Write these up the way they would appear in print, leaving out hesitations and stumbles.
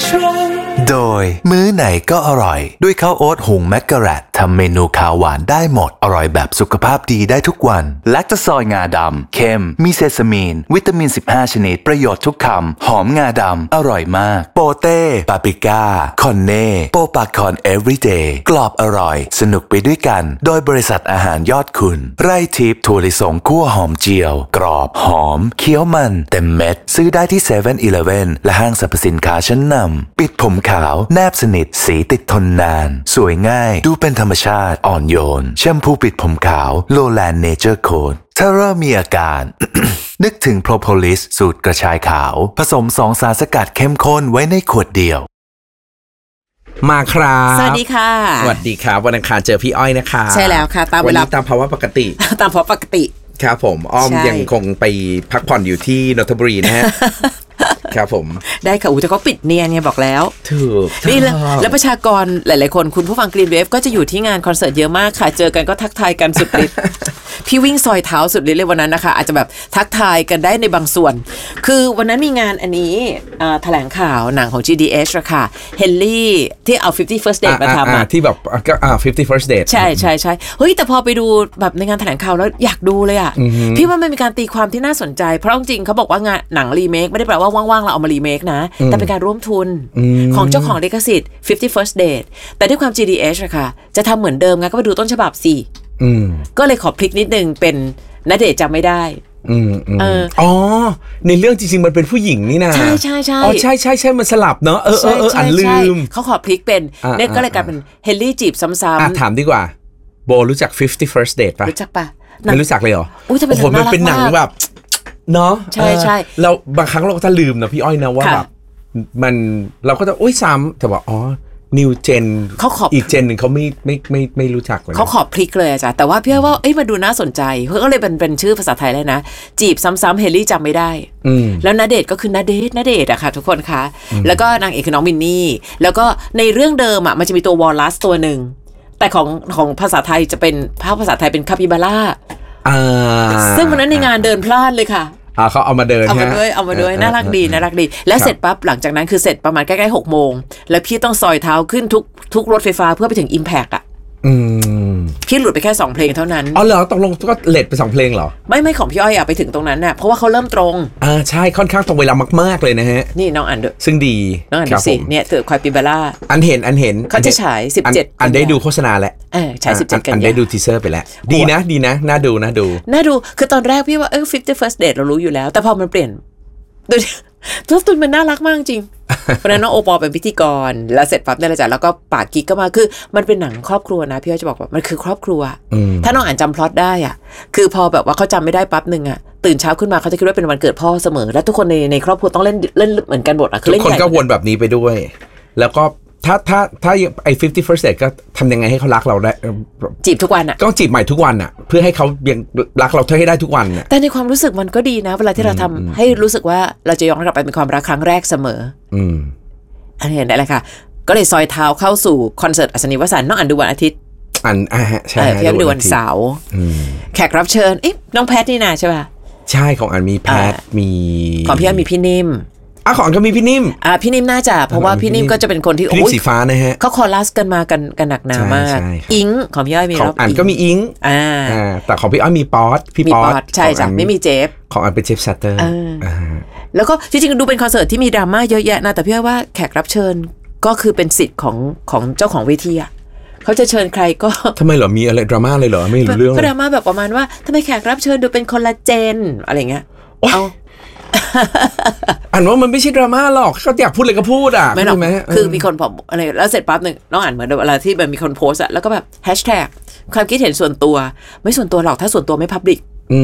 โดยมื้อไหนก็อร่อยด้วยข้าวโอ๊ตหุงแมกกะแรตทำเมนูข้าวหวานได้หมดอร่อยแบบสุขภาพดีได้ทุกวันแลคตาซอยงาดำเค็มมีเซซามีนวิตามิน15ชนิดประโยชน์ทุกคำหอมงาดำอร่อยมากโปเต้ปาปริก้าคอนเน่โปปาคอนเอฟวีเดย์กรอบอร่อยสนุกไปด้วยกันโดยบริษัทอาหารยอดคุณไร่ทิพย์ถั่วลิสงคั่วหอมเจียวกรอบหอมเคี้ยวมันเต็มเม็ดซื้อได้ที่ 7-Eleven และห้างสรรพสินค้าชั้นนำปิดผมขาวแนบสนิทสีติดทนนานสวยง่ายดูเป็นธรรมชาติอ่อนโยนแชมพูปิดผมขาวโลแลนด์เนเจอร์โค้ดถ้าเริ่มมีอาการ นึกถึงโพรโพลิสสูตรกระชายขาวผสม2 สารสกัดเข้มข้นไว้ในขวดเดียวมาครับสวัสดีค่ะสวัสดีครับวันอังคารเจอพี่อ้อยนะคะใช่แล้วค่ะตามเวลาตามภาวะปกติตามภาวะปกติครับผมอ้อมยังคงไปพักผ่อนอยู่ที่นนทบุรีนะฮะ ครับผมได้ค่ะแต่เขาปิดเนียนเนี่ยบอกแล้วถูกนี่แล้วประชากรหลายๆคนคุณผู้ฟังกรีนเวฟก็จะอยู่ที่งานคอนเสิร์ตเยอะมากค่ะเจอกันก็ทักทายกันสุดฤทธิ์พี่วิ่งซอยเท้าสุดฤทธิ์เลยวันนั้นนะคะอาจจะแบบทักทายกันได้ในบางส่วนคือวันนั้นมีงานอันนี้แถลงข่าวหนังของ GDH อะค่ะเฮนรี่ที่เอา 50 First Date มาทำที่แบบก็50 First Date ใช่ใช่ใช่เฮ้ยแต่พอไปดูแบบในงานแถลงข่าวแล้วอยากดูเลยอะพี่ว่ามันมีการตีความที่น่าสนใจเพราะจริงๆเขาบอกว่างานหนังรีเมคไม่ได้แปลว่าว่างๆเราเอามารีเมคนะแต่เป็นการร่วมทุนของเจ้าของลิขสิทธิ์50 First Date แต่ด้วยความ GDH อะค่ะจะทำเหมือนเดิมไงก็ไปดูต้นฉบับสิก็เลยขอพลิกนิดนึงเป็นณเดชน์จำไม่ได้อ๋อในเรื่องจริงๆมันเป็นผู้หญิงนี่นะใช่ใช่ใช่อ๋อใช่ใช่ใช่มันสลับเนาะอันลืมเขาขอพลิกเป็นเนี่ยก็เลยกลายเป็นเฮนรี่จีบซ้ำๆถามดีกว่าโบรู้จัก50 First Date ป่ะรู้จักป่ะไม่รู้จักเลยเหรอโอ้โหมันเป็นหนังแบบเนาะใช่ใช่เราบางครั้งเราก็จะลืมนะพี่อ้อยนะว่าแบบมันเราก็จะอุ้ยซ้ำแต่ว่าอ๋อนิวเจนอีกเจนหนึ่งเขาไม่รู้จักเลยเขาขอพลิกเลยอาจารย์แต่ว่าพี่ว่ามาดูน่าสนใจเพื่อก็เลยเป็นชื่อภาษาไทยเลยนะจีบซ้ำๆเฮนรี่จำไม่ได้แล้วณเดชน์ก็คือณเดชน์อะค่ะทุกคนคะแล้วก็นางเอกคือน้องมินนี่แล้วก็ในเรื่องเดิมอะมันจะมีตัววอลลัสตัวหนึ่งแต่ของภาษาไทยจะเป็นภาษาไทยเป็นคาปิบาร่าซึ่งวันนั้นในงานเดินพลาดเลยค่ะเขาเอามาเดินเอามาด้วยน่ารักดีแล้วเสร็จปั๊บหลังจากนั้นคือเสร็จประมาณใกล้ๆ6 โมงแล้วพี่ต้องซอยเท้าขึ้นทุกรถไฟฟ้าเพื่อไปถึง Impact อ่ะพี่หลุดไปแค่2 เพลงเท่านั้นอ๋อเหรอตกลงก็เลทไป2 เพลงเหรอไม่ของพี่อ้อยอ่ะไปถึงตรงนั้นน่ะเพราะว่าเขาเริ่มตรงใช่ค่อนข้างตรงเวลามากๆเลยนะฮะนี่น้องอ่านด้วยซึ่งดีน้องอ่านสิเนี่ยเธอคอยปิบาร่าอันเห็นเขาจะฉาย17 อันได้ดูโฆษณาแล้วฉาย17กันอันได้ดูทีเซอร์ไปแล้วดีนะน่าดูคือตอนแรกพี่ว่า50 First Date เรารู้อยู่แล้วแต่พอมันเปลี่ยนดูทุกตุนมันน่ารักมากจริงเพราะนั้นน้องโอปอเป็นพิธีกรแล้วเสร็จปั๊บเนี่ยแหละจ้ะแล้วก็ปากกิ๊กก็มาคือมันเป็นหนังครอบครัวนะพี่อ้อยจะบอกว่ามันคือครอบครัวถ้าน้องอ่านจำพล็อตได้อ่ะคือพอแบบว่าเขาจำไม่ได้ปั๊บนึงอ่ะตื่นเช้าขึ้นมาเขาจะคิดว่าเป็นวันเกิดพ่อเสมอและทุกคนในครอบครัวต้องเล่นเหมือนกันหมดอ่ะคือเล่นใหญ่ทุกคนก็วนแบบนี้ไปด้วยแล้วก็ถ้าไอ้50 First Date ก็ทำยังไงให้เขารักเราได้จีบทุกวันอ่ะก็จีบใหม่ทุกวันอ่ะเพื่อให้เขายังรักเราให้ได้ทุกวันอ่ะแต่ในความรู้สึกมันก็ดีนะเวลาที่เราทำให้รู้สึกว่าเราจะย้อนกลับไปเป็นความรักครั้งแรกเสมออันนี้เห็นได้เลยค่ะก็เลยซอยเท้าเข้าสู่คอนเสิร์ตอัศนีวสันต์น้องอ่านดูวันอาทิตย์ใช่พี่ดูวันเสาร์แขกรับเชิญน้องแพทนี่นาใช่ป่ะใช่ของอันมีแพทมีของพี่มีพี่นิ่มของก็มีพี่นิ่มพี่นิ่มน่าจะเพราะว่าพี่นิ่มก็จะเป็นคนที่สีฟ้านะฮะเขาคอรัสกันมากันหนักหนามากอิงของพี่อ้อยมีของอันก็มีอิงแต่ของพี่อ้อยมีป๊อตพี่ป๊อตใช่จ้ะไม่มีเจฟของอันเป็นเจฟซัตเตอร์แล้วก็จริงๆดูเป็นคอนเสิร์ตที่มีดราม่าเยอะแยะนะแต่พี่ว่าแขกรับเชิญก็คือเป็นสิทธิ์ของเจ้าของเวทีอ่ะเขาจะเชิญใครก็ทำไมเหรอมีอะไรดราม่าเลยเหรอไม่รู้เรื่องก็ดราม่าแบบประมาณว่าทำไมแขกรับเชิญดูเป็นคนละเจนอะไรเงี้ยเอาอ่านว่ามันไม่ใช่ดราม่าหรอกเขาอยากพูดอะไรก็พูดอ่ะไม่หรอกคือมีคนบอกอะไรแล้วเสร็จปั๊บหนึ่งน้องอ่านเหมือนเวลาที่มันมีคนโพสอะแล้วก็แบบแฮชแท็กความคิดเห็นส่วนตัวไม่ส่วนตัวหรอกถ้าส่วนตัวไม่พับลิก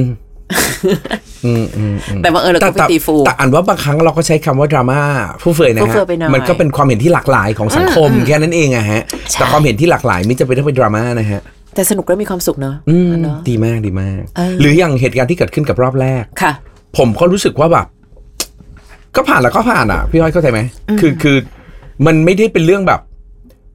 แต่ว่าเราก็ไปตีฟูแต่อ่านว่าบางครั้งเราก็ใช้คำว่าดราม่าผู้เฟยนะฮะมันก็เป็นความเห็นที่หลากหลายของสังคมแค่นั้นเองอะฮะแต่ความเห็นที่หลากหลายไม่จำเป็นต้องเป็นดราม่านะฮะแต่สนุกและมีความสุขเนอะดีมากหรืออย่างเหตุการณ์ที่เกิดขึ้นกับรอบแรกค่ะผมก็รู้สึกว่าแบบก็ผ่านแล้วก็ผ่านอ่ะพี่อ้อยเข้าใจไหมคือมันไม่ได้เป็นเรื่องแบบ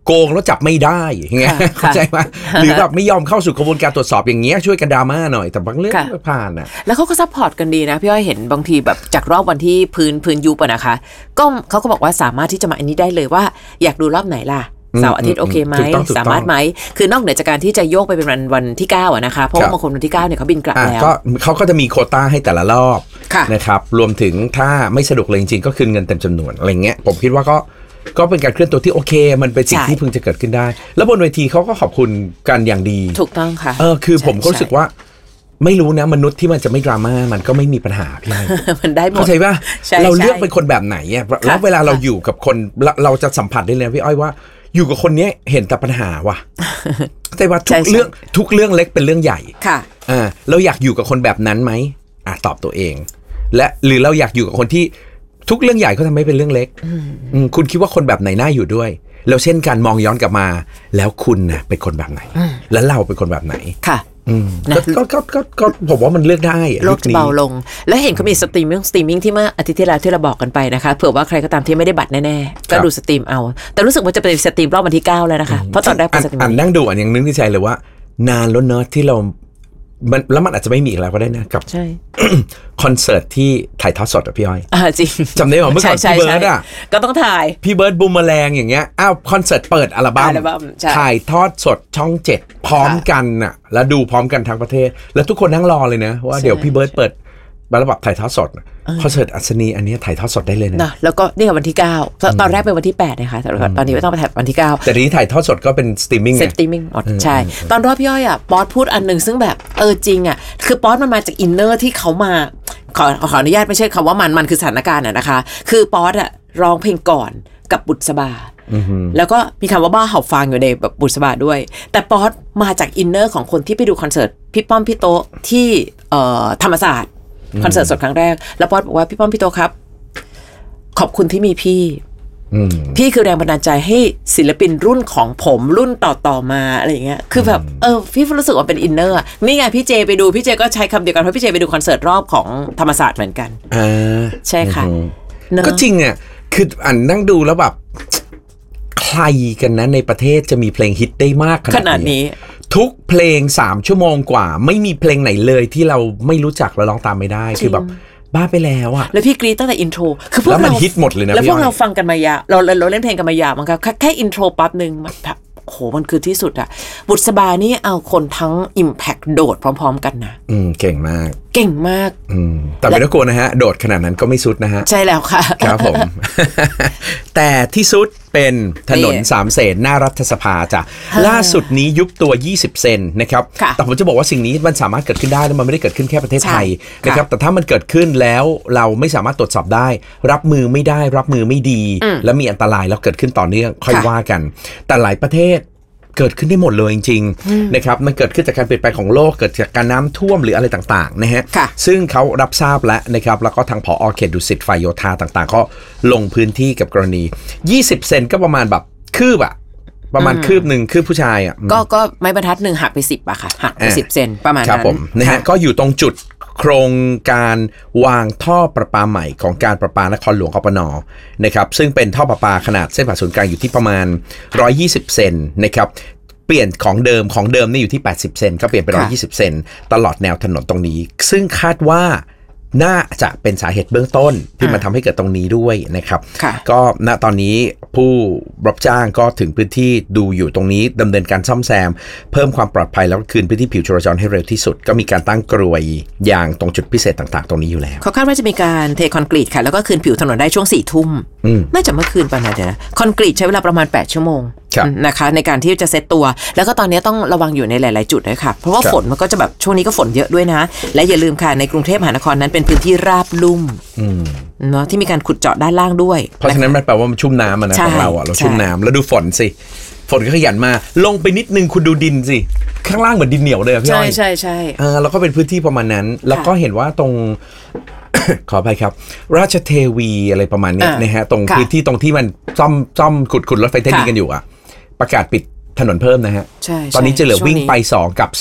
โกงแล้วจับไม่ได้อย่างเงี้ยเข้าใจไหมหรือแบบไม่ยอมเข้าสู่กระบวนการตรวจสอบอย่างเงี้ยช่วยกันดราม่าหน่อยแต่บางเรื่องไม่ผ่านอ่ะแล้วเขาก็ซัพพอร์ตกันดีนะพี่อ้อยเห็นบางทีแบบจากรอบวันที่พื้นยุบอะนะคะก็เขาก็บอกว่าสามารถที่จะมาอันนี้ได้เลยว่าอยากดูรอบไหนล่ะเสาร์อาทิตย์โอเคไหมสามารถไหมคือนอกเหนือจากการที่จะโยกไปเป็นวันที่9อะนะคะเพราะว่าบางคนวันที่9เนี่ยเขาบินกลับแล้วก็เขาก็จะมีโควต้าให้แต่ละรอบนะครับรวมถึงถ้าไม่สะดวกเลยจริงๆก็คืนเงินเต็มจำนวนอะไรเงี้ยผมคิดว่าก็เป็นการเคลื่อนตัวที่โอเคมันเป็นสิ่งที่พึงจะเกิดขึ้นได้แล้วบนเวทีเขาก็ขอบคุณกันอย่างดีถูกต้องค่ะคือผมก็รู้สึกว่าไม่รู้นะมนุษย์ที่มันจะไม่ดราม่ามันก็ไม่มีปัญหาพี่มันได้หมดเข้าใจป่ะเราเลือกเป็นคนแบบไหนอ่ะแล้วเวลาเราอยู่กับคนเราจะสัมผัสได้เลยพี่อ้อยว่าอยู่กับคนนี้เห็นแต่ปัญหาว่ะแต่ว่าทุกเรื่องเล็กเป็นเรื่องใหญ่ค่ะเราอยากอยู่กับคนแบบนั้นไหมตอบตัวเองและหรือเราอยากอยู่กับคนที่ทุกเรื่องใหญ่ก็ทำให้เป็นเรื่องเล็กคุณคิดว่าคนแบบไหนน่าอยู่ด้วยแล้วเช่นการมองย้อนกลับมาแล้วคุณน่ะเป็นคนแบบไหนแล้วเราเป็นคนแบบไหนค่ะก็ผมว่ามันเลือกได้โลกจะเบาลงแล้วเห็นเขามีสตรีมมิ่งที่เมื่ออาทิตย์ที่แล้วที่เราบอกกันไปนะคะเผื่อว่าใครก็ตามที่ไม่ได้บัตรแน่ๆก็ดูสตรีมเอาแต่รู้สึกว่าจะเป็นสตรีมรอบวันที่9แล้วนะคะเพราะตอนแรกเป็นสตรีมนั่งดูยังนึกในใจเลยว่านานแล้วเนอะที่เราแล้วมันอาจจะไม่มีอีกแล้วก็ได้นะกับใช่คอนเสิร์ตที่ถ่ายทอดสดอะพี่อ้อยจริงจำได้ไหมเมื่อก่อนพี่เบิร์ดอะก็ต้องถ่ายพี่เบิร์ดบูมแมลงอย่างเงี้ยคอนเสิร์ตเปิดอัลบั้มถ่ายทอดสดช่อง7พร้อมกันอะแล้วดูพร้อมกันทั้งประเทศแล้วทุกคนนั่งรอเลยนะว่าเดี๋ยวพี่เบิร์ดเปิดระบบถ่ายทอดสดคอนเสิร์ตอัศนีอันนี้ถ่ายทอดสดได้เลยนะแล้วก็นี่กับวันที่9ตอนแรกเป็นวันที่8นะคะแต่ตอนนี้ไม่ต้องไปถ่ายวันที่9 แต่นี้ถ่ายทอดสดก็เป็นสตรีมมิ่งใช่ตอนรอบพี่อ้อยอ่ะป๊อตพูดอันนึงซึ่งแบบจริงอ่ะคือป๊อตมันมาจากอินเนอร์ที่เขามาขออนุญาตไม่ใช่คำว่ามันคือสถานการณ์อ่ะนะคะคือป๊อตอ่ะร้องเพลงก่อนกับบุษบาแล้วก็มีคำว่าบ้าเห่าฟางอยู่ในแบบบุษบาด้วยแต่ป๊อตมาจากอินเนอร์ของคนที่ไปดูคอนเสิร์ตพี่ป้อมพี่โตที่ธรรมศาสตร์คอนเสิร์ตสดครั้งแรกแล้วป๊อตบอกว่าพี่ป้อมพี่โตครับขอบคุณที่มีพี่คือแรงบันดาลใจให้ศิลปินรุ่นของผมรุ่นต่อมาอะไรอย่างเงี้ยคือแบบพี่รู้สึกว่าเป็นอินเนอร์นี่ไงพี่เจไปดูพี่เจก็ใช้คำเดียวกันเพราะพี่เจไปดูคอนเสิร์ตรอบของธรรมศาสตร์เหมือนกันใช่ค่ะก็จริงอ่ะคือนั่งดูแล้วแบบใครกันนะในประเทศจะมีเพลงฮิตได้มากขนาดนี้ทุกเพลง3ชั่วโมงกว่าไม่มีเพลงไหนเลยที่เราไม่รู้จักแล้วร้องตามไม่ได้คือแบบบ้าไปแล้วอ่ะแล้วพี่กรี๊ดตั้งแต่อินโทรคือพวกเราแล้วมันฮิตหมดเลยนะแล้วพวกเราฟังกันมายาวเราเล่นเพลงกันมายาวมั้งครับแค่อินโทรปั๊บนึงมันแบบโหมันคือที่สุดอะบุษบานี่เอาคนทั้ง Impact โดดพร้อมๆกันนะเก่งมากแต่ไม่ต้องกลัวนะฮะโดดขนาดนั้นก็ไม่สุดนะฮะใช่แล้วค่ะครับผม แต่ที่สุดเป็นถนนสามเสนหน้ารัฐสภาจ้ะล่าสุดนี้ยุบตัว20เซนนะครับแต่ผมจะบอกว่าสิ่งนี้มันสามารถเกิดขึ้นได้แล้วมันไม่ได้เกิดขึ้นแค่ประเทศไทยนะครับแต่ถ้ามันเกิดขึ้นแล้วเราไม่สามารถตรวจสอบได้รับมือไม่ได้รับมือไม่ดีและมีอันตรายแล้วเกิดขึ้นต่อเนื่องค่อยว่ากันแต่หลายประเทศเกิดขึ้นได้หมดเลยจริงๆนะครับมันเกิดขึ้นจากการเปลี่ยนแปลงของโลกเกิดจากการน้ำท่วมหรืออะไรต่างๆนะฮะซึ่งเขารับทราบแล้วนะครับแล้วก็ทางผอ.เขตดุสิตฝ่ายโยธาต่างๆก็ลงพื้นที่กับกรณี20เซนก็ประมาณแบบคืบอะประมาณคืบหนึ่งคืบผู้ชายอะก็ไม้บรรทัดหนึ่งหักไป10อะค่ะหักไป10เซนประมาณนั้นครับผมนะฮะก็อยู่ตรงจุดโครงการวางท่อประปาใหม่ของการประปานครหลวงกปน.นะครับซึ่งเป็นท่อประปาขนาดเส้นผ่าศูนย์กลางอยู่ที่ประมาณ120เซนนะครับเปลี่ยนของเดิมนี่อยู่ที่80เซนก็เปลี่ยนเป็น120เซนตลอดแนวถนนตรงนี้ซึ่งคาดว่าน่าจะเป็นสาเหตุเบื้องต้นที่มันทำให้เกิดตรงนี้ด้วยนะครับก็ณตอนนี้ผู้รับจ้างก็ถึงพื้นที่ดูอยู่ตรงนี้ดำเนินการซ่อมแซมเพิ่มความปลอดภัยแล้วก็คืนพื้นที่ผิวจราจรให้เร็วที่สุดก็มีการตั้งกรวยยางตรงจุดพิเศษต่างๆตรงนี้อยู่แล้วเขาคาดว่าจะมีการเทคอนกรีตค่ะแล้วก็คืนผิวถนนได้ช่วง 4 ทุ่มน่าจะเมื่อคืนป่ะนะเดี๋ยวนะคอนกรีตใช้เวลาประมาณ8ชั่วโมงนะคะในการที่จะเซตตัวแล้วก็ตอนนี้ต้องระวังอยู่ในหลายๆจุดด้วยค่ะเพราะว่าฝนมันก็จะแบบช่วงนี้ก็ฝนเยอะด้วยนะและอย่าลืมค่ะในกรุงเทพมหานครนั้นเป็นพื้นที่ราบลุ่มเนาะที่มีการขุดเจาะด้านล่างด้วยเพราะฉะนั้นมันแปลว่ามันชุ่มน้ำนะของเราอ่ะเราชุ่มน้ำแล้วดูฝนสิฝนก็ขยันมาลงไปนิดนึงคุณดูดินสิข้างล่างเหมือนดินเหนียวเลยพี่อ้อยใช่แล้วก็เป็นพื้นที่ประมาณนั้นแล้วก็เห็นว่าตรง ขออภัยครับราชเทวีอะไรประมาณนี้นะฮะตรงพื้นที่ตรงที่มันซ่อมขุดรถไฟใต้ดินกันอยู่อ่ะประกาศปิดถนนเพิ่มนะฮะตอนนี้จะเหลือวิ่งไป2กับ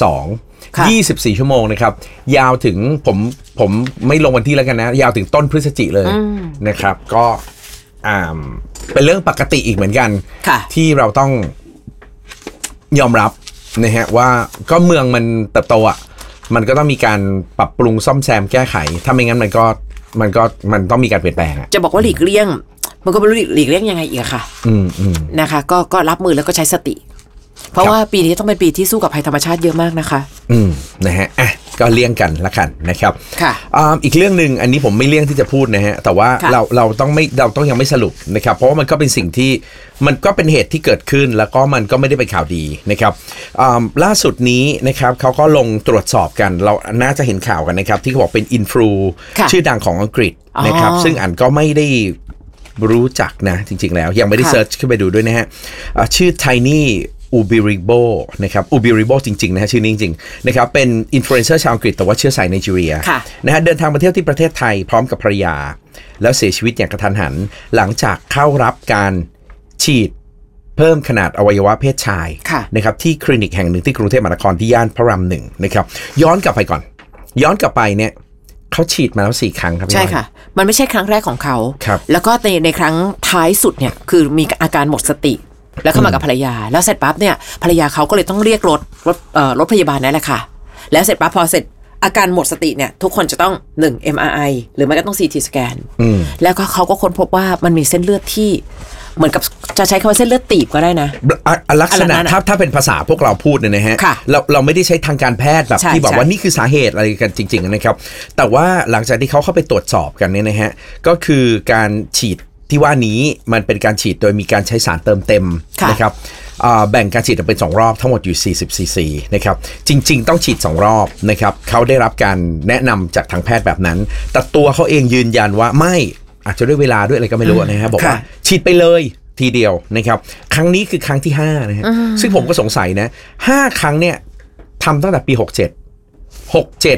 2 24ชั่วโมงนะครับยาวถึงผมไม่ลงวันที่แล้วกันนะยาวถึงต้นพฤศจิกายนเลยนะครับก็เป็นเรื่องปกติอีกเหมือนกันที่เราต้องยอมรับนะฮะว่าก็เมืองมันเติบโตอ่ะมันก็ต้องมีการปรับปรุงซ่อมแซมแก้ไขถ้าไม่งั้นมันต้องมีการเปลี่ยนแปลงอ่ะจะบอกว่าหลีกเลี่ยงมันก็ไม่รู้หลีกเลี่ยงยังไงอีกอะค่ะนะคะก็รับมือแล้วก็ใช้สติเพราะว่าปีนี้ต้องเป็นปีที่สู้กับภัยธรรมชาติเยอะมากนะคะนะฮะก็เลี่ยงกันละกันนะครับค่ะอีกเรื่องนึงอันนี้ผมไม่เลี่ยงที่จะพูดนะฮะแต่ว่าเราต้องยังไม่สรุปนะครับเพราะว่ามันก็เป็นสิ่งที่มันก็เป็นเหตุที่เกิดขึ้นแล้วก็มันก็ไม่ได้เป็นข่าวดีนะครับล่าสุดนี้นะครับเขาก็ลงตรวจสอบกันเราน่าจะเห็นข่าวกันนะครับที่เขาบอกเป็นอินฟลูชื่อดังของอังกฤษนะครับซึ่งอันก็ไม่ได้รู้จักนะจริงๆแล้วยังไม่ได้เซิร์ชขึ้นไปดูด้วยนะฮะชื่อ Tiny Ubiribo นะครับ Ubiribo จริงๆนะฮะชื่อนี้จริงๆนะครับเป็นอินฟลูเอนเซอร์ชาวอังกฤษแต่ว่าเชื้อสายไนจีเรียนะฮะเดินทางมาเที่ยวที่ประเทศไทยพร้อมกับภรรยาแล้วเสียชีวิตอย่างกระทันหันหลังจากเข้ารับการฉีดเพิ่มขนาดอวัยวะเพศชายนะครับที่คลินิกแห่งหนึ่งที่กรุงเทพมหานครที่ย่านพระราม1นะครับย้อนกลับไปเนี่ยเขาฉีดมาแล้ว4 ครั้งครับใช่ค่ะมันไม่ใช่ครั้งแรกของเขาแล้วก็ในครั้งท้ายสุดเนี่ยคือมีอาการหมดสติแล้วเข้ามากับภรรยาแล้วเสร็จปั๊บเนี่ยภรรยาเขาก็เลยต้องเรียกรถพยาบาลนั่นแหละค่ะแล้วเสร็จปั๊บพอเสร็จอาการหมดสติเนี่ยทุกคนจะต้อง1 MRI หรือไม่ก็ต้อง CT สแกนแล้วก็เขาก็ค้นพบว่ามันมีเส้นเลือดที่เหมือนกับจะใช้คำว่าเส้นเลือดตีบก็ได้นะลักษณะถ้าเป็นภาษาพวกเราพูดเนี่ยนะฮะเราไม่ได้ใช้ทางการแพทย์แบบที่บอกว่านี่คือสาเหตุอะไรกันจริงๆนะครับแต่ว่าหลังจากที่เขาเข้าไปตรวจสอบกันเนี่ยนะฮะก็คือการฉีดที่ว่านี้มันเป็นการฉีดโดยมีการใช้สารเติมเต็มนะครับแบ่งการฉีดเป็น2 รอบทั้งหมดอยู่40 cc นะครับจริงๆต้องฉีด2 รอบนะครับเขาได้รับการแนะนำจากทางแพทย์แบบนั้นแต่ตัวเขาเองยืนยันว่าไม่อาจจะด้วยเวลาด้วยอะไรก็ไม่รู้นะฮะบอกว่าฉีดไปเลยทีเดียวนะครับครั้งนี้คือครั้งที่5นะฮะซึ่งผมก็สงสัยนะ5 ครั้งเนี่ยทำตั้งแต่ปี67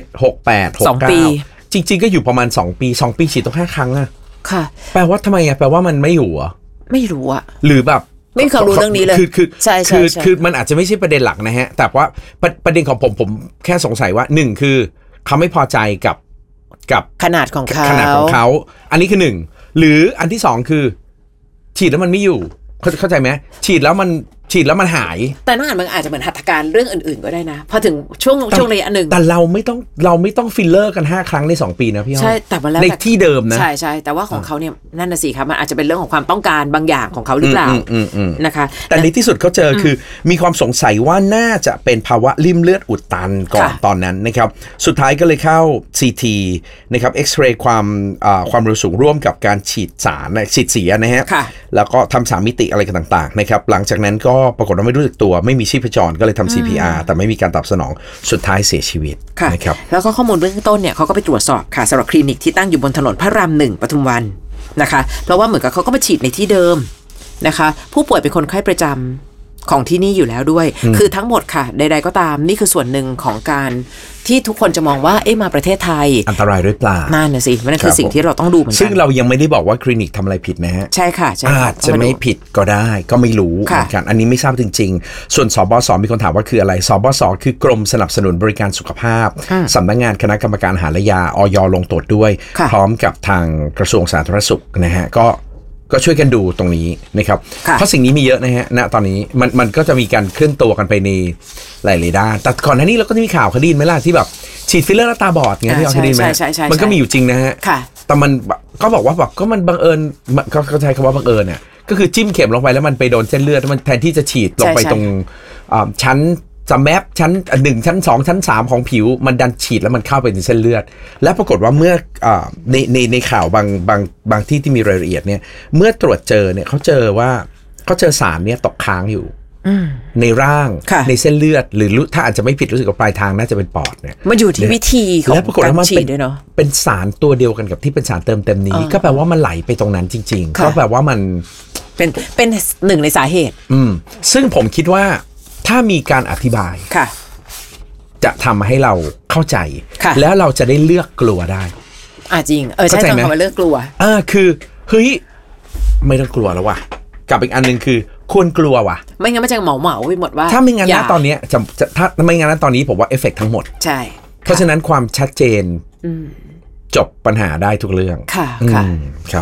68 69จริงๆก็อยู่ประมาณ2 ปีฉีดต้อง5 ครั้งอะค่ะแปลว่าทำไมอะแปลว่ามันไม่อยู่อะไม่รู้อะหรือแบบไม่เคยรู้เรื่องนี้เลยใช่คือมันอาจจะไม่ใช่ประเด็นหลักนะฮะแต่ว่าประเด็นของผมแค่สงสัยว่า1คือเขาไม่พอใจกับขนาดของเขาอันนี้คือ1หรืออันที่2คือฉีดแล้วมันไม่อยู่เข้าใจไหมฉีดแล้วมันหายแต่น้องอ่านมันอาจจะเหมือนหัตถการเรื่องอื่นๆก็ได้นะพอถึงช่วงระยะหนึ่งแต่เราไม่ต้องฟิลเลอร์กัน5 ครั้งใน2 ปีนะพี่ใช่แต่ว่าแล้วในที่เดิมนะใช่แต่ว่าของเขาเนี่ยนั่นน่ะสิครับมันอาจจะเป็นเรื่องของความต้องการบางอย่างของเขาหรือเปล่านะคะแต่ในที่สุดเขาเจอคือมีความสงสัยว่าน่าจะเป็นภาวะริ่มเลือดอุดตันก่อนตอนนั้นนะครับสุดท้ายก็เลยเข้า CT นะครับเอ็กซเรย์ความเร็วสูงร่วมกับการฉีดเสียนะฮะแล้วก็ทำ3 มิติอะไรกันต่างๆนะครับหลังจากนั้นก็ปรากฏว่าไม่รู้สึกตัวไม่มีชีพจรก็เลยทำ CPR แต่ไม่มีการตอบสนองสุดท้ายเสียชีวิตนะครับแล้วก็ข้อมูลเบื้องต้นเนี่ยเขาก็ไปตรวจสอบค่ะสำหรับคลินิกที่ตั้งอยู่บนถนนพระราม1ปทุมวันนะคะเพราะว่าเหมือนกับเขาก็มาฉีดในที่เดิมนะคะผู้ป่วยเป็นคนไข้ประจำของที่นี่อยู่แล้วด้วยคือทั้งหมดค่ะใดๆก็ตามนี่คือส่วนหนึ่งของการที่ทุกคนจะมองว่ามาประเทศไทยอันตรายหรือเปล่านั่นน่ะสิมันคือสิ่งที่เราต้องดูเหมือนกันซึ่งเรายังไม่ได้บอกว่าคลินิกทำอะไรผิดนะฮะใช่ค่ะอาจจะไม่ผิดก็ได้ก็ไม่รู้เหมือนกันอันนี้ไม่ทราบจริงๆส่วนสบส.มีคนถามว่าคืออะไรสบส.คือกรมสนับสนุนบริการสุขภาพสำนักงานคณะกรรมการอาหารและยาอย.ลงตรวจด้วยพร้อมกับทางกระทรวงสาธารณสุขนะฮะก็ช่วยกันดูตรงนี้นะครับเพราะสิ่งนี้มีเยอะนะฮะณตอนนี้มันก็จะมีการเคลื่อนตัวกันไปในหลายๆด้านแต่ก่อนหน้านี้เราก็จะมีข่าวคดีไหมล่ะที่แบบฉีดฟิลเลอร์แล้วตาบอดไงที่เอาคดีไหมมันก็มีอยู่จริงนะฮะแต่มันก็บอกว่าแบบก็มันบังเอิญเขาใช้คำว่าบังเอิญเนี่ยก็คือจิ้มเข็มลงไปแล้วมันไปโดนเส้นเลือดมันแทนที่จะฉีดลงไปตรงชั้นสแมปชั้น1ชั้น2ชั้น3ของผิวมันดันฉีดแล้วมันเข้าไปในเส้นเลือดและปรากฏว่าเมื่อในข่าวบางที่มีรายละเอียดเนี่ยเมื่อตรวจเจอเนี่ยเขาเจอสารเนี่ยตกค้างอยู่ในร่างในเส้นเลือดหรือถ้าอาจจะไม่ผิดรู้สึกว่าปลายทางน่าจะเป็นปอดเนี่ยมันอยู่ที่วิธีของการฉีดด้วยเนาะเป็นสารตัวเดียวกันกับที่เป็นสารเติมเต็มนี้ก็แปลว่ามันไหลไปตรงนั้นจริงๆก็แปลว่ามันเป็นหนึ่งในสาเหตุซึ่งผมคิดว่าถ้ามีการอธิบายจะทำให้เราเข้าใจแล้วเราจะได้เลือกกลัวได้จริงใช่ต้องคำว่าเลือกกลัวคือเฮ้ยไม่ต้องกลัวแล้วว่ะกับอีกอันนึงคือควรกลัวว่ะไม่งั้นมันจะเหมาไปหมดว่าถ้าไม่งั้นนะตอนนี้ถ้าไม่งั้นนะตอนนี้ผมว่าเอฟเฟกต์ทั้งหมดใช่เพราะฉะนั้นความชัดเจนจบปัญหาได้ทุกเรื่องค่ะครับผม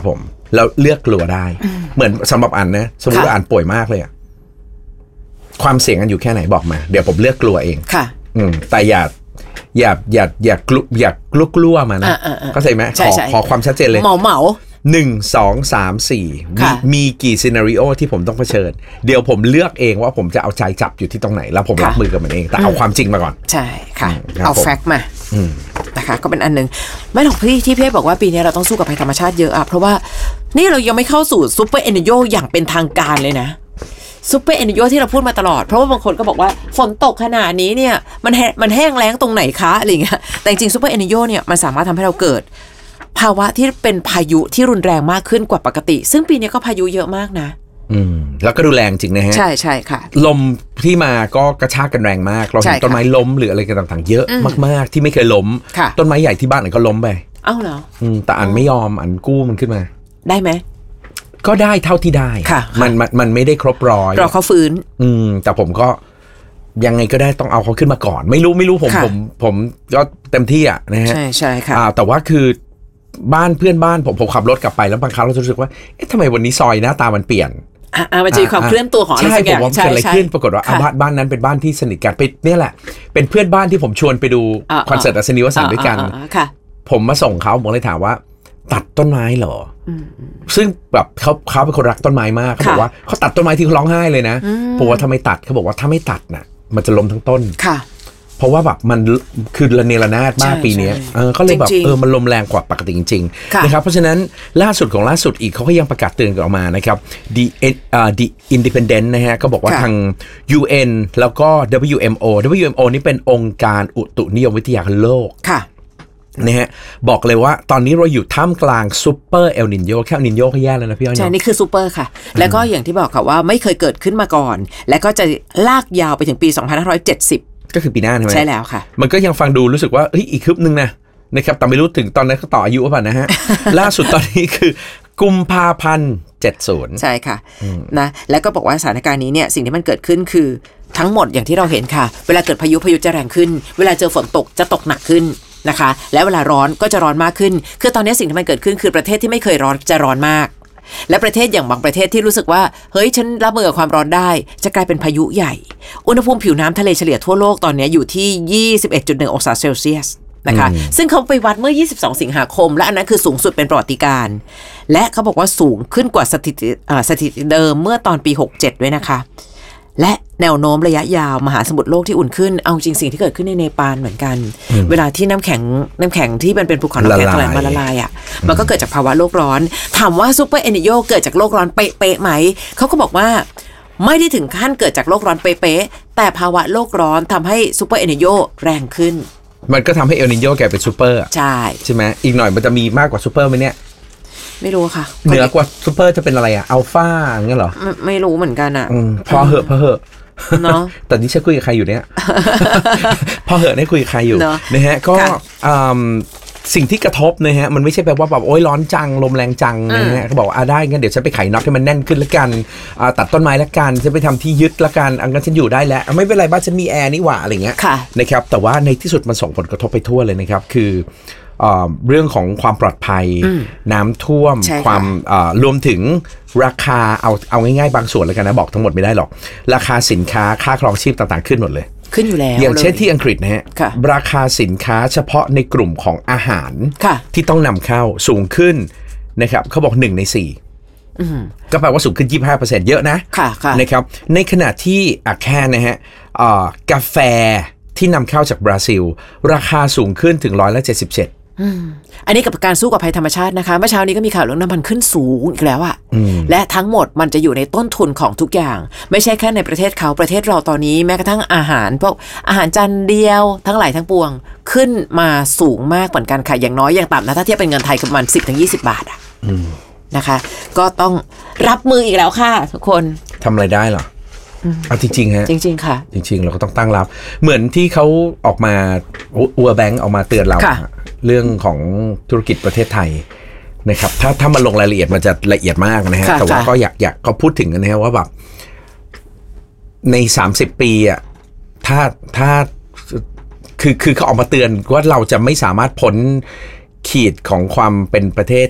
แล้วเลือกกลัวได้เหมือนสำหรับอันนะสมมติว่าอันป่วยมากเลยอะความเสี่ยงอันอยู่แค่ไหนบอกมาเดี๋ยวผมเลือกกลัวเองค่ะแต่อย่ากลัวมานะเข้าใจไหมขอความชัดเจนเลยเหมา 1 2 3 4มีกี่ซีนาริโอที่ผมต้องเผชิญเดี๋ยวผมเลือกเองว่าผมจะเอาใจจับอยู่ที่ตรงไหนแล้วผมรับมือกับมันเองแต่เอาความจริงมาก่อนใช่ค่ะเอาแฟกต์มานะคะก็เป็นอันนึงไม่หรอกพี่ที่พี่บอกว่าปีนี้เราต้องสู้กับภัยธรรมชาติเยอะอะเพราะว่านี่เรายังไม่เข้าสู่ซุปเปอร์เอเนโยอย่างเป็นทางการเลยนะซุปเปอร์เอเนโยที่เราพูดมาตลอดเพราะว่าบางคนก็บอกว่าฝนตกขนาดนี้เนี่ยมันแห้งแล้งตรงไหนคะอะไรเงี้ยแต่จริงซุปเปอร์เอเนโยเนี่ยมันสามารถทำให้เราเกิดภาวะที่เป็นพายุที่รุนแรงมากขึ้นกว่าปกติซึ่งปีนี้ก็พายุเยอะมากนะแล้วก็ดูแรงจริงนะฮะใช่ค่ะลมที่มาก็กระชากกันแรงมากเราเห็นต้นไม้ล้มหรืออะไรกันต่างๆเยอะมากๆที่ไม่เคยล้มต้นไม้ใหญ่ที่บ้านก็ล้มไปอ้าวเหรอแต่อันไม่ยอมอันกู้มันขึ้นมาได้ไหมก็ได้เท่าที่ได้มันไม่ได้ครบร้อยรอเขาฟื้นแต่ผมก็ยังไงก็ได้ต้องเอาเขาขึ้นมาก่อนไม่รู้ผมก็เต็มที่อ่ะนะฮะใช่ค่ะแต่ว่าคือบ้านเพื่อนบ้านผมขับรถกลับไปแล้วบางครั้งเราจะรู้สึกว่าเอ๊ะทำไมวันนี้ซอยหน้าตามันเปลี่ยนมันจะมีความเคลื่อนตัวของอะไรสักอย่างใช่ผมเกิดอะไรขึ้นปรากฏว่าบ้านนั้นเป็นบ้านที่สนิทกันไปเนี่ยแหละเป็นเพื่อนบ้านที่ผมชวนไปดูคอนเสิร์ตอัศนีวสันต์ด้วยกันผมมาส่งเขาผมเลยถามว่าตัดต้นไม้เหรอซึ่งแบบเขาเป็นคนรักต้นไม้มากเขาบอกว่าเขาตัดต้นไม้ที่เขาร้องไห้เลยนะผมว่าทำไมตัดเขาบอกว่าถ้าไม่ตัดน่ะมันจะล้มทั้งต้นเพราะว่าแบบมันคือระเนระนาดมากปีนี้ก็เลยแบบมันลมแรงกว่าปกติจริงๆนะครับเพราะฉะนั้นล่าสุดอีกเขาก็ยังประกาศเตือนออกมานะครับ The Independent นะฮะก็บอกว่าทาง UN แล้วก็ WMO นี่เป็นองค์การอุตุนิยมวิทยาโลกนะฮะบอกเลยว่าตอนนี้เราอยู่ท่ามกลางซูเปอร์เอลนินโยแค่เอลนินโยก็แย่แล้วนะพี่อ้อยใช่นี่คือซูเปอร์ค่ะแล้วก็อย่างที่บอกค่ะว่าไม่เคยเกิดขึ้นมาก่อนและก็จะลากยาวไปถึงปี2570 ก็คือปีหน้าใช่ไหมใช่แล้วค่ะมันก็ยังฟังดูรู้สึกว่าอีกคืบนึงนะครับแต่ไม่รู้ถึงตอนนั้นเขาต่ออายุหรือเปล่านะฮะ ล่าสุดตอนนี้คือกุมภาพันธ์70 ใช่ค่ะนะแล้วก็บอกว่าสถานการณ์นี้เนี่ยสิ่งที่มันเกิดขึ้นคือทั้งหมดอย่างที่เราเห็นค่ะเวลาเกิดพายุจะแรงขึ้นเวลาเจอฝนตกจะตกหนักขึ้นนะคะและเวลาร้อนก็จะร้อนมากขึ้นคือตอนนี้สิ่งที่มันเกิดขึ้นคือประเทศที่ไม่เคยร้อนจะร้อนมากและประเทศอย่างบางประเทศที่รู้สึกว่าเฮ้ยฉันรับมือกับความร้อนได้จะกลายเป็นพายุใหญ่อุณหภูมิผิวน้ำทะเลเฉลี่ยทั่วโลกตอนนี้อยู่ที่ 21.1 องศาเซลเซียสนะคะซึ่งเขาไปวัดเมื่อ22 สิงหาคมและอันนั้นคือสูงสุดเป็นประวัติการณ์และเขาบอกว่าสูงขึ้นกว่าสถิติเดิมเมื่อตอนปี 67 ด้วยนะคะและแนวโน้มระยะยาวมหาสมุทรโลกที่อุ่นขึ้นเอาจริงสิ่งที่เกิดขึ้นในเนปาลเหมือนกันเวลาที่น้ำแข็งที่มันเป็นภูเขาน้ำแข็งไหลมาละลายอ่ะมันก็เกิดจากภาวะโลกร้อนถามว่าซูเปอร์เอลนิโยเกิดจากโลกร้อนเป๊ะๆไหมเขาก็บอกว่าไม่ได้ถึงขั้นเกิดจากโลกร้อนเป๊ะๆแต่ภาวะโลกร้อนทำให้ซูเปอร์เอลนิโยแรงขึ้นมันก็ทำให้เอลนิโยกลายเป็นซูเปอร์ใช่ไหมอีกหน่อยมันจะมีมากกว่าซูเปอร์ไหมเนี่ยไม่รู้ค่ะเหนือกว่าซูเปอร์จะเป็นอะไรอะอัลฟาอย่างเงี้ยเหรอไม่รู้เหมือนกันอะพอเหอะเนาะแต่นี่ฉันคุยกับใครอยู่เนี่ยพอเหอะได้คุยกับใครอยู่นะฮะก็สิ่งที่กระทบนะฮะมันไม่ใช่แปลว่าแบบโอ๊ยร้อนจังลมแรงจังนะฮะเขาบอกว่าได้งั้นเดี๋ยวฉันไปไขน็อตให้มันแน่นขึ้นแล้วกันตัดต้นไม้แล้วกันฉันไปทำที่ยึดแล้วกันงั้นฉันอยู่ได้แล้วไม่เป็นไรบ้านฉันมีแอร์นี่หว่าอะไรเงี้ยนะครับแต่ว่าในที่สุดมันส่งผลกระทบไปทั่วเลยนะครับคือเรื่องของความปลอดภัยน้ำท่วมความรวมถึงราคาเอาง่ายๆบางส่วนแล้วกันนะบอกทั้งหมดไม่ได้หรอกราคาสินค้าค่าครองชีพต่างๆขึ้นหมดเลยขึ้นอยู่แล้วอย่างเช่นที่อังกฤษนะฮะราคาสินค้าเฉพาะในกลุ่มของอาหารที่ต้องนำเข้าสูงขึ้นนะครับเขาบอก1 ใน 4ก็แปลว่าสูงขึ้น 25% เยอะนะนะครับในขณะที่แค่นะฮะกาแฟที่นำเข้าจากบราซิลราคาสูงขึ้นถึง177 อันนี้กับการสู้กับภัยธรรมชาตินะคะเมื่อเช้านี้ก็มีข่าวเรื่องน้ำมันขึ้นสูงอีกแล้วอะและทั้งหมดมันจะอยู่ในต้นทุนของทุกอย่างไม่ใช่แค่ในประเทศเขาประเทศเราตอนนี้แม้กระทั่งอาหารพวกอาหารจานเดียวทั้งหลายทั้งปวงขึ้นมาสูงมากเหมือนกันค่ะอย่างน้อยอย่างต่ำนะถ้าเทียบเป็นเงินไทยประมาณ 10-20 บาทอะนะคะก็ต้องรับมืออีกแล้วค่ะทุกคนทำอะไรได้หรอจริงๆฮะจริงๆค่ะจริงๆเราก็ต้องตั้งรับเหมือนที่เขาออกมาWorld Bankออกมาเตือนเราเรื่องของธุรกิจประเทศไทยนะครับถ้ามาลงรายละเอียดมันจะละเอียดมากนะฮะแต่ว่าก็อยากเขาพูดถึงนะฮะว่าแบบใน30 ปีอ่ะถ้าคือเขาออกมาเตือนว่าเราจะไม่สามารถพ้นขีดของความเป็นประเทศ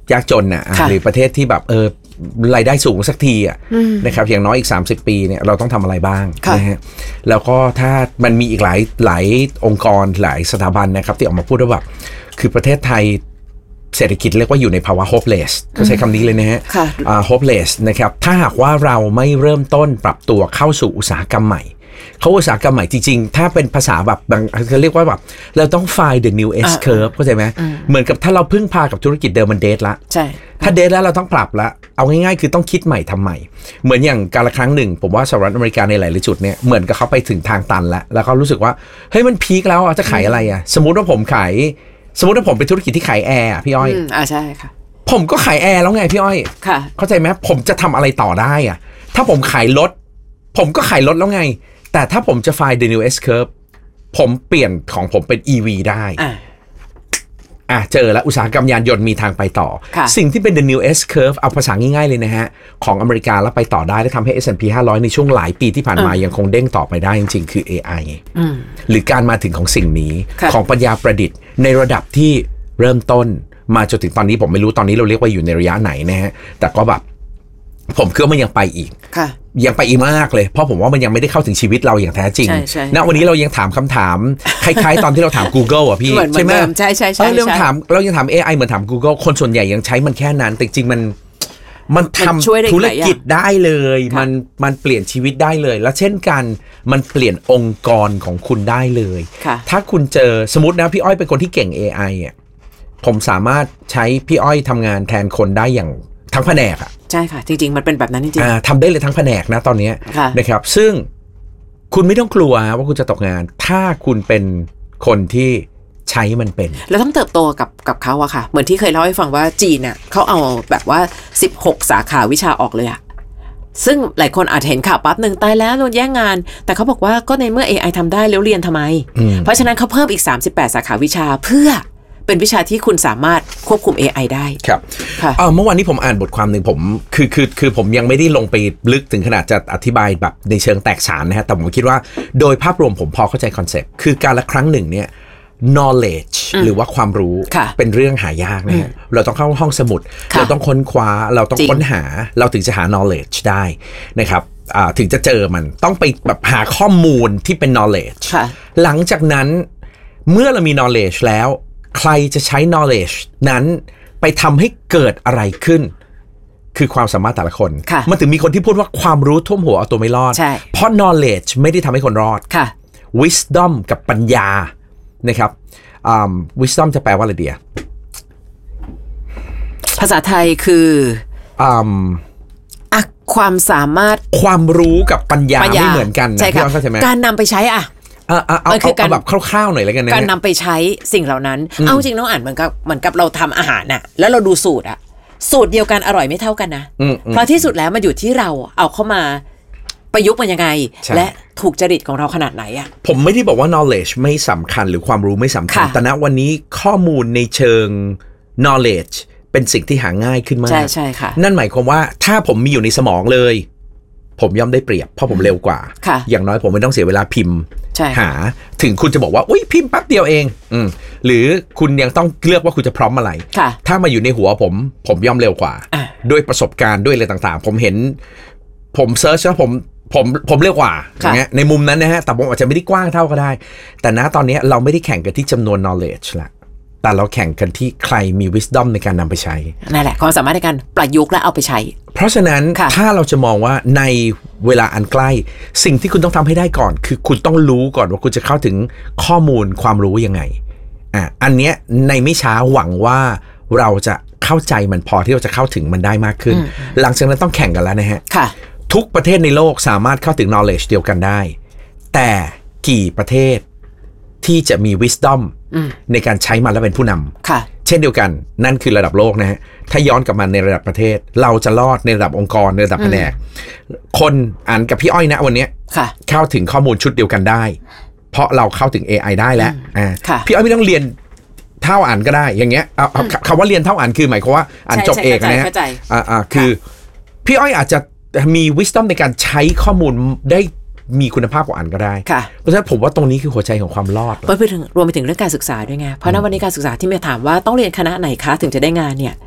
ยากจนน่ะหรือประเทศที่แบบรายได้สูงสักทีอ่ะนะครับอย่างน้อยอีก30ปีเนี่ยเราต้องทำอะไรบ้างนะฮะแล้วก็ถ้ามันมีอีกหลายองค์กรหลายสถาบันนะครับที่ออกมาพูดว่าแบบคือประเทศไทยเศรษฐกิจเรียกว่าอยู่ในภาวะ hopeless เขาใช้คำนี้เลยนะฮะhopeless นะครับถ้าหากว่าเราไม่เริ่มต้นปรับตัวเข้าสู่อุตสาหกรรมใหม่เขาอุตสาหกรรมใหม่จริงๆถ้าเป็นภาษาแบบเขาเรียกว่าแบบเราต้อง find the new S curve เข้าใจไหมเหมือนกับถ้าเราพึ่งพากับธุรกิจเดิมมันเดทละใช่ถ้าเดทแล้วเราต้องปรับละเอาง่ายๆคือต้องคิดใหม่ทำใหม่เหมือนอย่างการละครั้งหนึ่งผมว่าสหรัฐอเมริกาในหลายๆจุดเนี่ยเหมือนกับเขาไปถึงทางตันแล้วเขารู้สึกว่าเฮ้ยมันพีคแล้วจะขายอะไรอ่ะสมมติว่าผมเป็นธุรกิจที่ขายแอร์พี่อ้อยใช่ค่ะผมก็ขายแอร์แล้วไงพี่อ้อยค่ะเข้าใจไหมผมจะทำอะไรต่อได้อ่ะถ้าผมขายรถผมก็ขายรถแล้วไงแต่ถ้าผมจะ find the new S curve ผมเปลี่ยนของผมเป็น EV ได้เจอแล้วอุตสาหกรรมยานยนต์มีทางไปต่อสิ่งที่เป็น the new S curve เอาภาษาง่ายๆเลยนะฮะของอเมริกาแล้วไปต่อได้และทำให้ S&P 500ในช่วงหลายปีที่ผ่านมายังคงเด้งต่อไปได้จริงๆคือ AI หรือการมาถึงของสิ่งนี้ของปัญญาประดิษฐ์ในระดับที่เริ่มต้นมาจนถึงตอนนี้ผมไม่รู้ตอนนี้เราเรียกว่าอยู่ในระยะไหนนะฮะแต่ก็แบบผมคิดว่ามันยังไปอีกยังไปอีกมากเลยเพราะผมว่ามันยังไม่ได้เข้าถึงชีวิตเราอย่างแท้จริงณวันนี้เรายังถามคำถามคล้ายๆตอนที่เราถาม Google อ่ะพี่ใช่ไหมใช่เรายังถาม AI เหมือนถาม Google คนส่วนใหญ่ยังใช้มันแค่นั้นแต่จริงมันทำธุรกิจได้เลยมันเปลี่ยนชีวิตได้เลยและเช่นกันมันเปลี่ยนองค์กรของคุณได้เลยถ้าคุณเจอสมมตินะพี่อ้อยเป็นคนที่เก่ง AI อ่ะผมสามารถใช้พี่อ้อยทำงานแทนคนได้อย่างทั้งแผนกอ่ะใช่ค่ะจริงๆมันเป็นแบบนั้นจริงๆทำได้เลยทั้งแผนกนะตอนนี้นะครับซึ่งคุณไม่ต้องกลัวว่าคุณจะตกงานถ้าคุณเป็นคนที่ใช้มันเป็นแล้วต้องเติบโตกับเขาอะค่ะเหมือนที่เคยเล่าให้ฟังว่าจีนเนี่ยเขาเอาแบบว่า16สาขาวิชาออกเลยอะซึ่งหลายคนอาจเห็นข่าวปั๊บหนึ่งตายแล้วโดนแย่งงานแต่เขาบอกว่าก็ในเมื่อ AI ทำได้แล้วเรียนทำไมเพราะฉะนั้นเขาเพิ่มอีก38สาขาวิชาเพื่อเป็นวิชาที่คุณสามารถควบคุม AI ได้ครับเมื่อวานนี้ผมอ่านบทความหนึ่งผมคือผมยังไม่ได้ลงไปลึกถึงขนาดจะอธิบายแบบในเชิงแตกฉานนะฮะแต่ผมคิดว่าโดยภาพรวมผมพอเข้าใจคอนเซ็ปต์คือการละครั้งหนึ่งเนี่ย knowledge หรือว่าความรู้เป็นเรื่องหายากนะฮะเราต้องเข้าห้องสมุดเราต้องค้นคว้าเราต้องค้นหาเราถึงจะหา knowledge ได้นะครับถึงจะเจอมันต้องไปแบบหาข้อมูลที่เป็น knowledge หลังจากนั้นเมื่อเรามี knowledge แล้วใครจะใช้ knowledge นั้นไปทำให้เกิดอะไรขึ้นคือความสามารถแต่ละคนมันถึงมีคนที่พูดว่าความรู้ท่วมหัวเอาตัวไม่รอดเพราะ knowledge ไม่ได้ทำให้คนรอดwisdom กับปัญญานะครับwisdom จะแปลว่าอะไรเดียภาษาไทยคือความสามารถความรู้กับปัญญาไม่เหมือนกันนะพี่อ้อนเข้าใจไหมการนำไปใช้เอาแบบคร่าวๆหน่อยแล้วกันนะการนำไปใช้สิ่งเหล่านั้นเอาจริงน้องอ่านเหมือนกับเราทำอาหารน่ะแล้วเราดูสูตรเดียวกันอร่อยไม่เท่ากันนะเพราะที่สุดแล้วมันอยู่ที่เราเอาเข้ามาประยุกต์มันยังไงและถูกจริตของเราขนาดไหนผมไม่ได้บอกว่า knowledge ไม่สำคัญหรือความรู้ไม่สำคัญแต่ณวันนี้ข้อมูลในเชิง knowledge เป็นสิ่งที่หาง่ายขึ้นมากใช่ค่ะนั่นหมายความว่าถ้าผมมีอยู่ในสมองเลยผมย่อมได้เปรียบเพราะผมเร็วกว่าอย่างน้อยผมไม่ต้องเสียเวลาพิมพ์หาถึงคุณจะบอกว่าอุ้ยพิมพ์แป๊บเดียวเองหรือคุณยังต้องเลือกว่าคุณจะพร้อมอะไรถ้ามาอยู่ในหัวผมย่อมเร็วกว่าด้วยประสบการณ์ด้วยอะไรต่างๆผมเห็นผมเซิร์ชแล้วผมเร็วกว่าอย่างเงี้ยในมุมนั้นนะฮะแต่ผมอาจจะไม่ได้กว้างเท่าก็ได้แต่ณตอนนี้เราไม่ได้แข่งกันที่จำนวน knowledge ละแต่เราแข่งกันที่ใครมี wisdom ในการนำไปใช้นั่นแหละความสามารถในการประยุกต์และเอาไปใช้เพราะฉะนั้นถ้าเราจะมองว่าในเวลาอันใกล้สิ่งที่คุณต้องทำให้ได้ก่อนคือคุณต้องรู้ก่อนว่าคุณจะเข้าถึงข้อมูลความรู้ยังไงอันเนี้ยในไม่ช้าหวังว่าเราจะเข้าใจมันพอที่เราจะเข้าถึงมันได้มากขึ้นหลังจากนั้นต้องแข่งกันแล้วนะฮะทุกประเทศในโลกสามารถเข้าถึง knowledge เดียวกันได้แต่กี่ประเทศที่จะมี wisdom ในการใช้มันและเป็นผู้นำเช่นเดียวกันนั่นคือระดับโลกนะฮะถ้าย้อนกลับมาในระดับประเทศเราจะรอดในระดับองค์กรในระดับแผนกคนอ่านกับพี่อ้อยนะวันนี้เข้าถึงข้อมูลชุดเดียวกันได้เพราะเราเข้าถึง AI ได้แล้วพี่อ้อยไม่ต้องเรียนเท่าอ่านก็ได้อย่างเงี้ยคำว่าเรียนเท่าอ่านคือหมายความว่าอ่านจบเอกนะฮะคือพี่อ้อยอาจจะมี wisdom ในการใช้ข้อมูลได้มีคุณภาพกว่าอันก็ได้เพราะฉะนั้นผมว่าตรงนี้คือหัวใจของความรอดรวมไปถึงเรื่องการศึกษาด้วยไงเพราะณวันนี้การศึกษาที่เมย์ถามว่าต้องเรียนคณะไหนคะถึงจะได้งานเนี่ย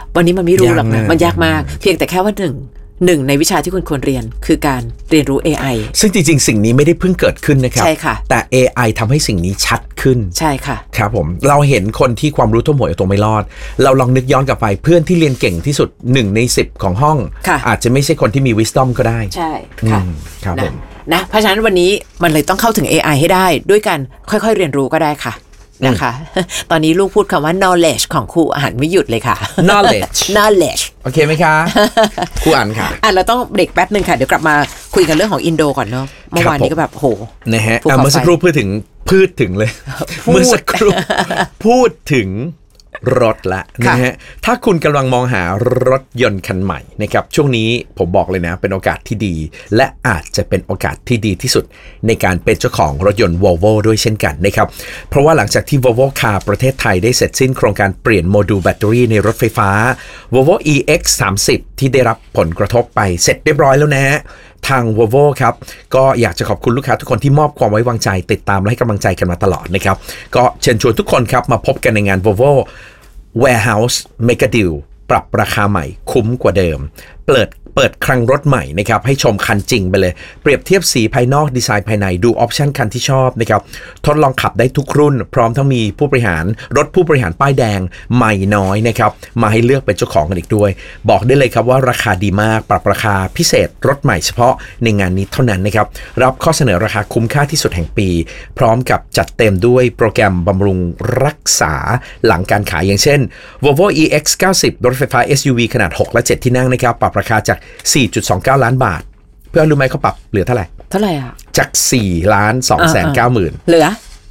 วันนี้มันไม่รู้หรอกนะมันยากมากเพียงแต่แค่ว่าหนึ่งในวิชาที่คุณควรเรียนคือการเรียนรู้ AI ซึ่งจริงๆสิ่งนี้ไม่ได้เพิ่งเกิดขึ้นนะครับใช่ค่ะแต่ AI ทำให้สิ่งนี้ชัดขึ้นใช่ค่ะครับผมเราเห็นคนที่ความรู้ท่วมหัวตัวไม่รอดเราลองนึกย้อนกลับไปเพื่อนที่เรียนเก่งที่สุด1ใน10ของห้องอาจจะไม่ใช่คนที่มี wisdom ก็ได้ใช่ค่ะครับผมนะเพราะฉะนั้นวันนี้มันเลยต้องเข้าถึง AI ให้ได้ด้วยการค่อยๆเรียนรู้ก็ได้ค่ะนะคะตอนนี้ลูกพูดคำว่า knowledge ของครูอ่านไม่หยุดเลยค่ะ knowledge โอเคไหมคะครูอ่านค่ะเราต้องเบรกแป๊บนึงค่ะเดี๋ยวกลับมาคุยกันเรื่องของอินโดก่อนเนาะเมื่อวานนี้ก็แบบโหนะฮะเมื่อสักครู่พูดถึงเลยเมื่อสักครู่พูดถึงรถละนะฮะถ้าคุณกำลังมองหารถยนต์คันใหม่นะครับช่วงนี้ผมบอกเลยนะเป็นโอกาสที่ดีและอาจจะเป็นโอกาสที่ดีที่สุดในการเป็นเจ้าของรถยนต์ Volvo ด้วยเช่นกันนะครับเพราะว่าหลังจากที่ Volvo Car ประเทศไทยได้เสร็จสิ้นโครงการเปลี่ยนโมดูลแบตเตอรี่ในรถไฟฟ้า Volvo EX30 ที่ได้รับผลกระทบไปเสร็จเรียบร้อยแล้วนะฮะทาง Volvo ครับก็อยากจะขอบคุณลูกค้าทุกคนที่มอบความไว้วางใจติดตามและให้กำลังใจกันมาตลอดนะครับก็เชิญชวนทุกคนครับมาพบกันในงาน Volvo Warehouse Mega Deal ปรับราคาใหม่คุ้มกว่าเดิมเปิดคลังรถใหม่นะครับให้ชมคันจริงไปเลยเปรียบเทียบสีภายนอกดีไซน์ภายในดูออปชันคันที่ชอบนะครับทดลองขับได้ทุกรุ่นพร้อมทั้งมีผู้บริหารป้ายแดงใหม่น้อยนะครับมาให้เลือกเป็นเจ้าของกันอีกด้วยบอกได้เลยครับว่าราคาดีมากปรับราคาพิเศษรถใหม่เฉพาะในงานนี้เท่านั้นนะครับรับข้อเสนอราคาคุ้มค่าที่สุดแห่งปีพร้อมกับจัดเต็มด้วยโปรแกรมบำรุงรักษาหลังการขายอย่างเช่น Volvo EX90 รถไฟฟ้า SUV ขนาด6และ7ที่นั่งนะครับปรับราคาจาก4.29 ล้านบาทเพื่อนรู้ไหมเขาปรับเหลือเท่าไหร่อ่ะจาก4,290,000 เหลือ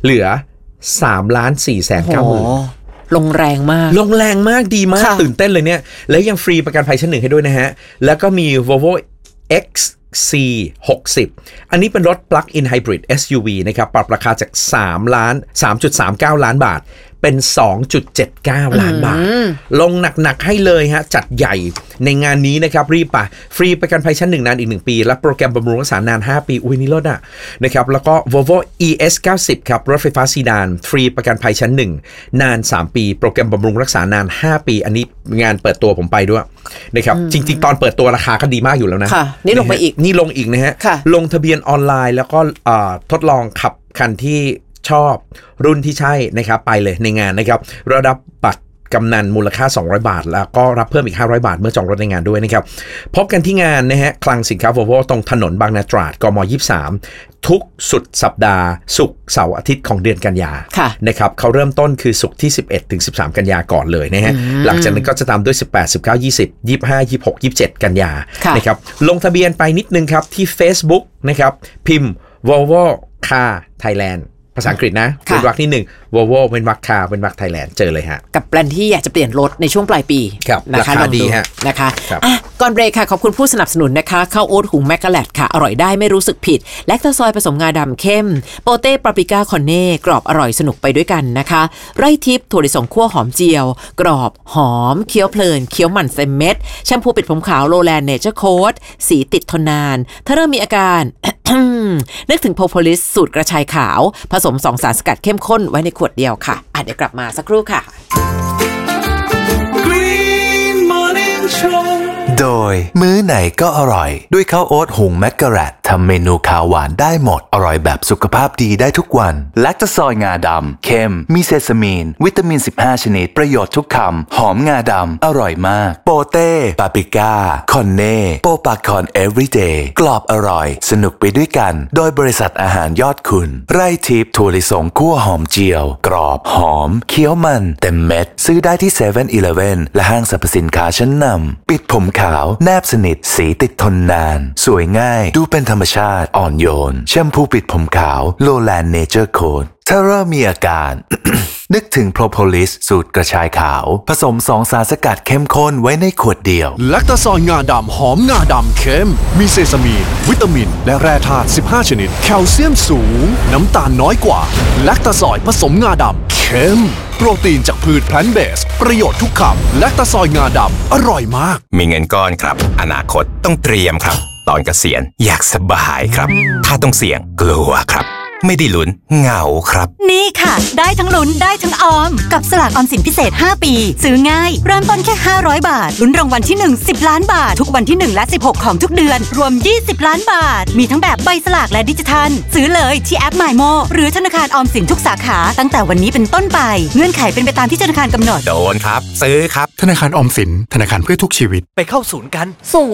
3,490,000 ลงแรงมากดีมากตื่นเต้นเลยเนี่ยแล้วยังฟรีประกันภัยชั้น1ให้ด้วยนะฮะแล้วก็มี Volvo XC60 อันนี้เป็นรถ Plug-in Hybrid SUV นะครับปรับราคาจาก3.39 ล้านบาทเป็น 2.79 ล้านบาทลงหนักๆให้เลยฮะจัดใหญ่ในงานนี้นะครับรีบไปฟรีประกันภัยชั้น1นานอีก1ปีและโปรแกรมบำรุงรักษานาน5ปีอุ้ยนี่รถอะนะครับแล้วก็ Volvo ES90 ครับรถไฟฟ้าซีดานฟรีประกันภัยชั้น1นาน3ปีโปรแกรมบำรุงรักษานาน5ปีอันนี้งานเปิดตัวผมไปด้วยนะครับจริงๆตอนเปิดตัวราคาก็ดีมากอยู่แล้วนะนี่ลงไปอีกนี่ลงอีกนะฮะลงทะเบียนออนไลน์แล้วก็ทดลองขับคันที่ชอบรุ่นที่ใช่นะครับไปเลยในงานนะครับระดับบัตรกำนันมูลค่า200 บาทแล้วก็รับเพิ่มอีก500 บาทเมื่อจองรถในงานด้วยนะครับพบกันที่งานนะฮะคลังสินค้า Volvo ตรงถนนบางนาตราดกม23ทุกสุดสัปดาห์ศุกร์เสาร์อาทิตย์ของเดือนกันยานะครับเขาเริ่มต้นคือศุกร์ที่11ถึง13กันยาก่อนเลยนะฮะหลังจากนั้นก็จะตามด้วย18 19 20 25 26 27กันยานะครับลงทะเบียนไปนิดนึงครับที่ Facebook นะครับพิมพ์ Volvo Car Thailandภาษาอังกฤษนะเป็นวรรคที่1 Volvo เป็นวรรคคาเป็นวรรคไทยแลนด์เจอเลยฮะกับแบรนด์ที่อยากจะเปลี่ยนรถในช่วงปลายปีนะคะราคาดีฮะนะคะก่อนเบรกค่ะขอบคุณผู้สนับสนุนนะคะข้าวโอ๊ตหุงแมกกาแลตค่ะอร่อยได้ไม่รู้สึกผิดแลคโตซอยผสมงาดำเข้มโปเต้ปาปริก้าคอนเน่กรอบอร่อยสนุกไปด้วยกันนะคะไร่ทิพย์ถั่วลิสงคั่วหอมเจียวกรอบหอมเคี้ยวเพลินเคี้ยวมันเต็มเม็ดแชมพูปิดผมขาวโลแลนด์เนเจอร์โค้ดสีติดทนนานถ้าเริ่มมีอาการนึกถึงโพโพลิสสูตรกระชายขาวผสม2 สารสกัดเข้มข้นไว้ในขวดเดียวค่ะเดี๋ยวกลับมาสักครู่ค่ะ Green Morning Show โดยมื้อไหนก็อร่อยด้วยข้าวโอ๊ตหุงแมกกะแรตทำเมนูข้าวหวานได้หมดอร่อยแบบสุขภาพดีได้ทุกวันแลคโตซอยงาดำเค็มมีเซซามีนวิตามิน15ชนิดประโยชน์ทุกคำหอมงาดำอร่อยมากโปเต้ปาปริก้าคอนเน่โปปาคอน everyday กรอบอร่อยสนุกไปด้วยกันโดยบริษัทอาหารยอดคุณไร่ทิพย์ถั่วลิสงคั่วหอมเจียวกรอบหอมเคี้ยวมันเต็มเม็ดซื้อได้ที่ 7-Eleven และห้างสรรพสินค้าชั้นนำปิดผมขาวแนบสนิทสีติดทนนานสวยง่ายดูเป็นธรรมชาติอ่อนโยนแชมพูปิดผมขาวโลแลนด์เนเจอร์โค้ดถ้าเริ่มมีอาการ นึกถึงโพโพลิสสูตรกระชายขาวผสม2 สารสกัดเข้มข้นไว้ในขวดเดียวแลคโตซอยงาดำหอมงาดำเค็มมีเซซามีนวิตามินและแร่ธาตุ15ชนิดแคลเซียมสูงน้ำตาลน้อยกว่าแลคโตซอยผสมงาดำเค็มโปรตีนจากพืชแพลนท์เบสประโยชน์ทุกคำแลคโตซอยงาดำอร่อยมากมีเงินก้อนครับอนาคตต้องเตรียมครับตอนเกษียณอยากสบายครับถ้าต้องเสี่ยงกลัวครับไม่ได้ลุ้นเหงาครับนี่ค่ะได้ทั้งลุ้นได้ทั้งออมกับสลากออมสินพิเศษ5ปีซื้อง่ายเริ่มต้นแค่500 บาทลุ้นรางวัลที่1 10 ล้านบาททุกวันที่1และ16ของทุกเดือนรวม20 ล้านบาทมีทั้งแบบใบสลากและดิจิทัลซื้อเลยที่แอป MyMo หรือธนาคารออมสินทุกสาขาตั้งแต่วันนี้เป็นต้นไปเงื่อนไขเป็นไปตามที่ธนาคารกำหนดโดนครับซื้อครับธนาคารออมสินธนาคารเพื่อทุกชีวิตไปเข้าศูนย์กัน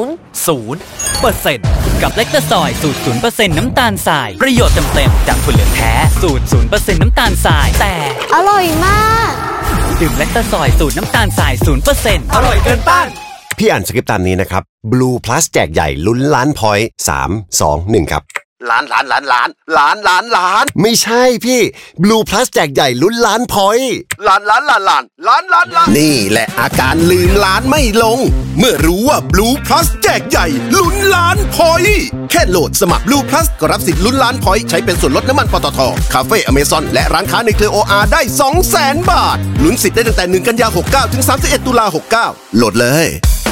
0%กับแลคตาซอยสูตร 0% น้ำตาลทรายประโยชน์เต็มๆจากถั่วเหลืองแท้สูตร 0% น้ำตาลทรายแต่อร่อยมากดื่มแลคตาซอยสูตรน้ำตาลทราย 0% อร่อยเกินต้านพี่อ่านสคริปต์ตามนี้นะครับ Blue Plus แจกใหญ่ลุ้นล้านพอยต์3 2 1ครับล้านไม่ใช่พี่ Blue Plus แจกใหญ่ลุ้นล้านพอยต์ล้านนี่แหละอาการลืมล้านไม่ลงเมื่อรู้ว่า Blue Plus แจกใหญ่ลุ้นล้านพอยต์แค่โหลดสมัคร Blue Plus ก็รับสิทธิ์ลุ้นล้านพอยต์ใช้เป็นส่วนลดน้ำมันปตท.คาเฟ่ Amazon และร้านค้าในเครือ OR ได้ 200,000 บาทลุ้นสิทธิ์ได้ตั้งแต่1 กันยายน 69 ถึง 31 ตุลาคม 69โหลดเลย